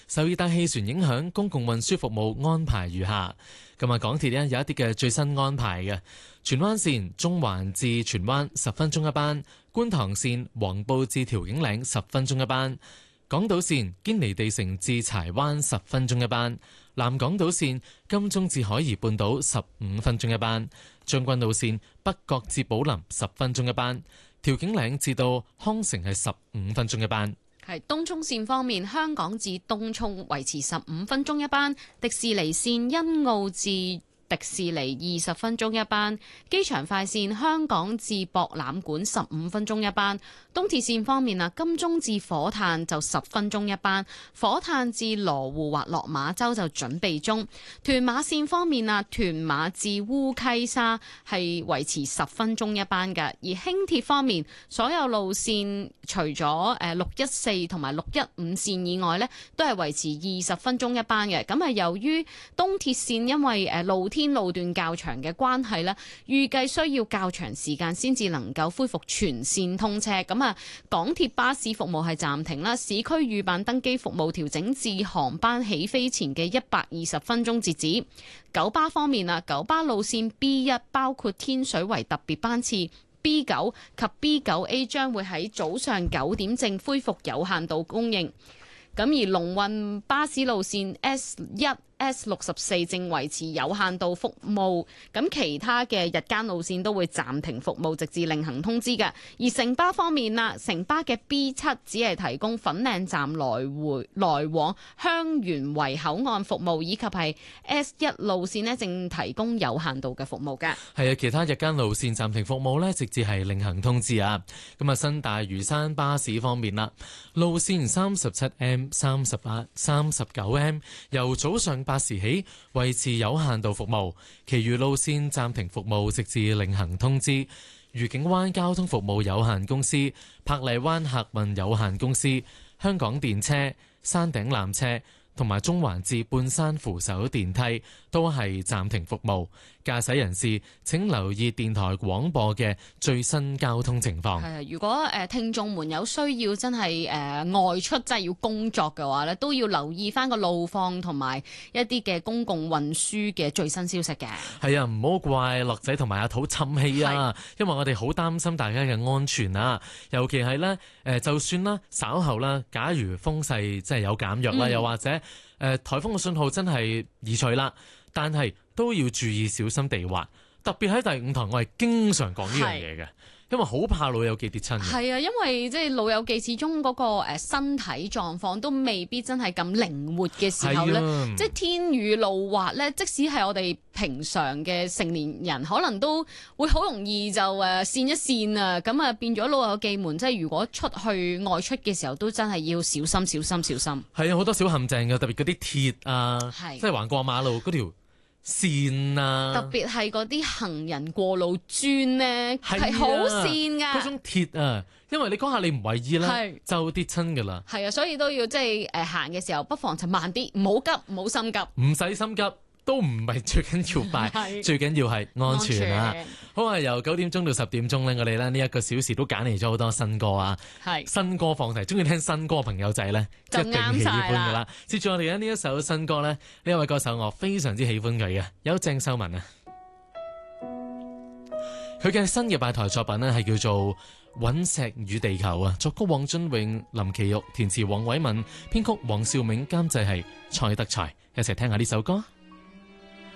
受熱帶氣旋影響，公共運輸服務安排如下。今日港鐵呢有一啲嘅最新安排嘅，荃灣線中環至荃灣10分鐘一班，觀塘線黃埔至調景嶺10分鐘一班，港島線堅尼地城至柴灣10分鐘一班，南港島線金鐘至海怡半島15分鐘一班，將軍澳線北角至寶林10分鐘一班，調景嶺至到康城係15分鐘一班。 係東涌線方面，香港至東涌維持15分鐘一班，迪士尼線欣澳至迪士尼20分鐘一班，機場快線香港至博覽館15分鐘一班。東鐵線方面啊，金鐘至火炭就10分鐘一班，火炭至羅湖或落馬洲就準備中。屯馬線方面啊，屯馬至烏溪沙係維持10分鐘一班嘅。而輕鐵方面，所有路線除咗614同埋615線以外呢，都係維持20分鐘一班嘅。咁係由於東鐵線因為露天路段較長嘅關係呢，預計需要較長時間先至能夠恢復全線通車。咁啊，港鐵巴士服務係暫停啦，市區預辦登機服務調整至航班起飛前嘅120分鐘截止。九巴方面啊，九巴路線 B1 包括天水圍特別班次 B9 及 B9A 將會喺早上9點正恢復有限度供應。咁而龍運巴士路線 S1、S64 正維持有限度服務，咁其他嘅日間路線都會暫停服務，直至另行通知嘅。而城巴方面啦，城巴嘅 B7 只係提供粉嶺站來往香園圍口岸服務，以及係 S1 路線呢正提供有限度嘅服務嘅。 係啊，其他日間路線暫停服務呢，直至係另行通知啊。咁啊，新大嶼山巴士方面啦，路線 37M、38、39M 由早上8時起維持有限度服務，其餘路線暫停服務，直至另行通知。愉景灣交通服務有限公司、珀麗灣客運有限公司、香港電車、山頂纜車同埋中環至半山扶手電梯都係暫停服務。駕駛人士請留意電台廣播嘅最新交通情況。 係啊，如果聽眾們有需要真係外出真係要工作嘅話咧，都要留意翻個路況同埋一啲嘅公共運輸嘅最新消息嘅。係啊，唔好怪樂仔同埋阿土沉氣啊，因為我哋好擔心大家嘅安全啊。尤其係咧就算啦稍後啦，假如風勢真係有減弱啦，又或者颱風嘅信號真係移除啦，但係都要注意小心地滑，特別喺第5台我係經常講呢樣嘢嘅，因為好怕老友記跌親嘅。係啊，因為即係老友記始終嗰個身體狀況都未必真係咁靈活嘅時候咧，即係天雨路滑咧，即使係我哋平常嘅成年人，可能都會好容易就跣一跣啊，咁啊變咗老友記們，即係如果出去外出嘅時候，都真係要小心小心小心。係啊，好多小陷阱嘅，特別嗰啲鐵啊，即係橫過馬路嗰條線啊，特別係嗰啲行人過路磚呢，係好線噶。嗰種鐵啊，因為你嗰下你唔為意啦，就跌親噶啦。係啊，所以都要即係行嘅時候，不妨就慢啲，唔好急，唔好心急，唔使心急。都唔係最緊要快，最緊要係安全啊！好啊，由9點鐘到10點鐘呢，我哋呢1個小時都揀嚟咗好多新歌啊！新歌放題，中意聽新歌嘅朋友仔呢，一定喜歡噶啦！接住我哋呢一首新歌呢，呢一位歌手我非常之喜歡佢嘅，有鄭秀文啊！佢嘅新嘅8台作品呢，係叫做《隕石與地球》啊，作曲黃俊榮、林奇玉，填詞黃偉文，編曲黃兆銘，監製係蔡德才，一齊聽下呢首歌。